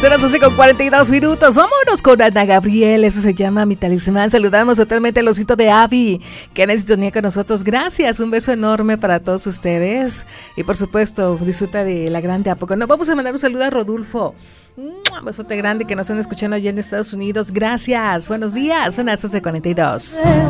Son las 11:42. Vámonos con Ana Gabriel. Eso se llama Mi Talismán. Saludamos totalmente al osito de Abby, que en sintonía con nosotros. Gracias. Un beso enorme para todos ustedes. Y por supuesto, disfruta de la grande ¿a poco no? Vamos a mandar un saludo a Rodolfo. Un besote grande que nos están escuchando allá en Estados Unidos. Gracias. Buenos días. Son las 11:42.